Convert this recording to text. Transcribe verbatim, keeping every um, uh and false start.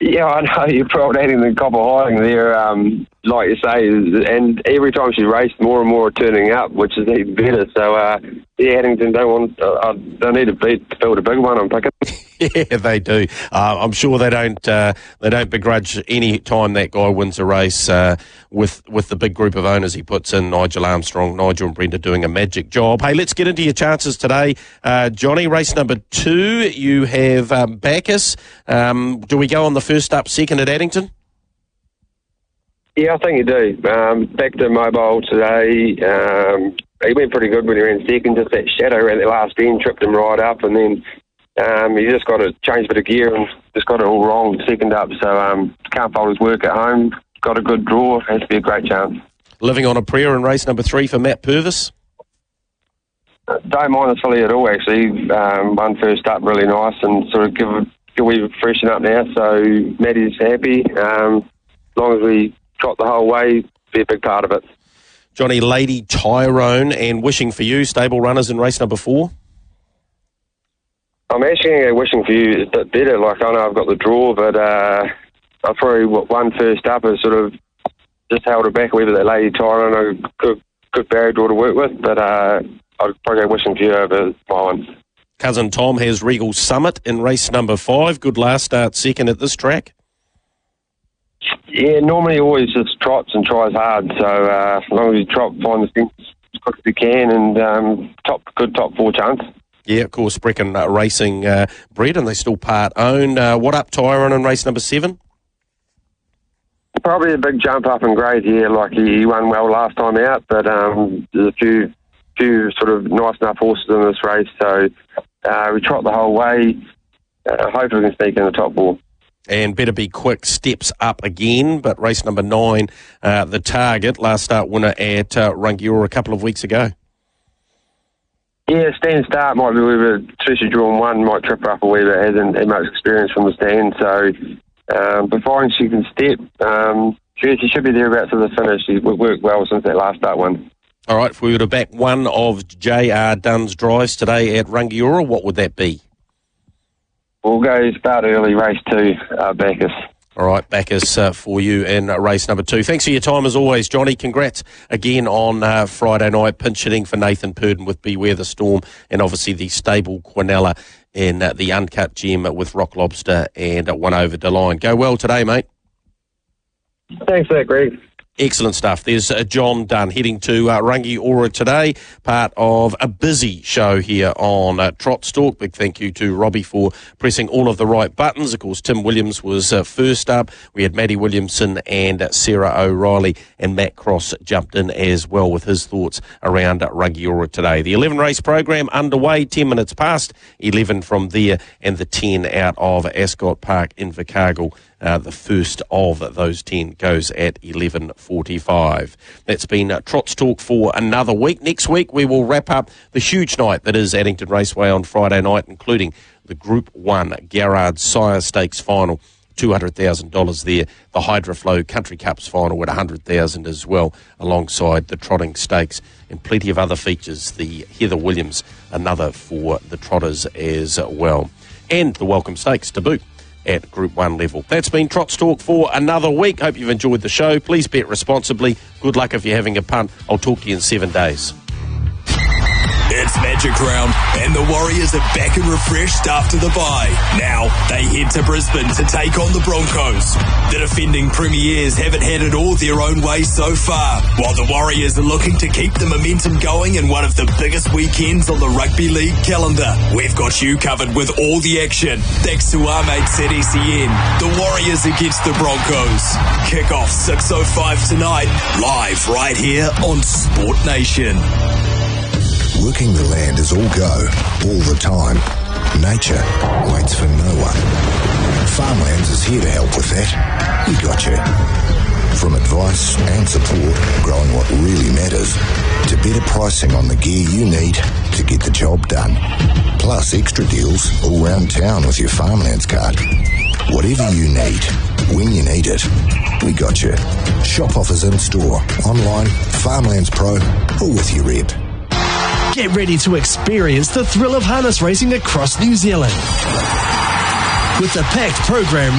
Yeah, I know you're probably adding the copper hiding there, um, like you say, and every time she raced, more and more are turning up, which is even better. So, uh, yeah, Addington don't want, uh, they need to beat, to build a big one, I'm picking. Yeah, they do. Uh, I'm sure they don't. Uh, they don't begrudge any time that guy wins a race uh, with with the big group of owners he puts in. Nigel Armstrong, Nigel and Brenda doing a magic job. Hey, let's get into your chances today, uh, Johnny. Race number two, you have um, Bacchus. Um, do we go on the first up, second at Addington? Yeah, I think you do. Um, back to Mobile today. Um, he went pretty good when he ran second. Just that shadow around the last bend tripped him right up, and then. Um, he just got to change a bit of gear and just got it all wrong second up. So um, can't fold his work at home. Got a good draw. Has to be a great chance. Living on a prayer in race number three for Matt Purvis. Uh, don't mind the filly at all, actually. Um, won first up really nice and sort of give a, give a wee freshen up now. So Matty's happy. Um, as long as we trot the whole way, be a big part of it. Johnny, Lady Tyrone and Wishing for You, stable runners in race number four. I'm actually wishing for you a bit better. Like, I know I've got the draw, but uh, I probably won first up and sort of just held it back a wee bit. That Lady Tyrone, a good, good barrier draw to work with, but uh, I'd probably go Wishing for You over my one. Cousin Tom has Regal Summit in race number five. Good last start, second at this track. Yeah, normally always just trots and tries hard. So uh, as long as you trot, find the things as quick as you can, and um, top good top four chance. Yeah, of course, Brecken uh, Racing uh, bred, and they still part owned. Uh, what up, Tyrone, in race number seven? Probably a big jump up in grade, yeah. Like he, he won well last time out, but um, there's a few few sort of nice enough horses in this race, so uh, we trot the whole way. Uh, hopefully we can sneak in the top four. And Better Be Quick steps up again, but race number nine, uh, the target, last start winner at uh, Rangiora a couple of weeks ago. Yeah, stand start might be a wee bit, especially drawn one, might trip her up a wee bit, hasn't had much experience from the stand, so um, providing she can step, um, she, she should be thereabouts to the finish. She's worked well since that last start one. All right, if we were to back one of J R Dunn's drives today at Rangiora, what would that be? We'll go start early, race two, uh, Bacchus. All right, Bacchus uh, for you in uh, race number two. Thanks for your time as always, Johnny. Congrats again on uh, Friday night, pinch hitting for Nathan Purdon with Beware the Storm, and obviously the stable Quinella in uh, the Uncut Gem with Rock Lobster and uh, One Over the Line. Go well today, mate. Thanks for that, Greg. Excellent stuff. There's uh, John Dunn heading to uh, Rangiora today, part of a busy show here on uh, Trot Stalk. Big thank you to Robbie for pressing all of the right buttons. Of course, Tim Williams was uh, first up. We had Maddie Williamson and uh, Sarah O'Reilly, and Matt Cross jumped in as well with his thoughts around uh, Rangiora today. The eleven race program underway, ten minutes past eleven from there, and the ten out of Ascot Park in Invercargill. Uh, the first of those ten goes at eleven forty-five. That's been uh, Trot's Talk for another week. Next week we will wrap up the huge night that is Addington Raceway on Friday night, including the Group one Garrard Sire Stakes final, two hundred thousand dollars there. The Hydroflow Country Cups final at one hundred thousand dollars as well, alongside the Trotting Stakes and plenty of other features. The Heather Williams, another for the Trotters as well. And the Welcome Stakes to boot at Group one level. That's been Trot's Talk for another week. Hope you've enjoyed the show. Please bet responsibly. Good luck if you're having a punt. I'll talk to you in seven days. It's Magic Round, and the Warriors are back and refreshed after the bye. Now they head to Brisbane to take on the Broncos. The defending premiers haven't had it all their own way so far, while the Warriors are looking to keep the momentum going in one of the biggest weekends on the rugby league calendar. We've got you covered with all the action, thanks to our mates at S E N. The Warriors against the Broncos. Kick off six oh five tonight, live right here on Sport Nation. Working the land is all go, all the time. Nature waits for no one. Farmlands is here to help with that. We got you. From advice and support, growing what really matters, to better pricing on the gear you need to get the job done. Plus extra deals all round town with your Farmlands card. Whatever you need, when you need it, we got you. Shop offers in store, online, Farmlands Pro, or with your rep. Get ready to experience the thrill of harness racing across New Zealand. With the packed program